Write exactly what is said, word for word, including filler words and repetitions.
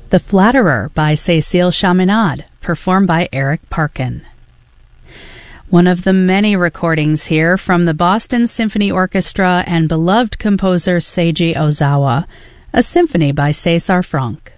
The Flatterer by Cécile Chaminade, performed by Eric Parkin. One of the many recordings here from the Boston Symphony Orchestra and beloved composer Seiji Ozawa, a symphony by César Franck.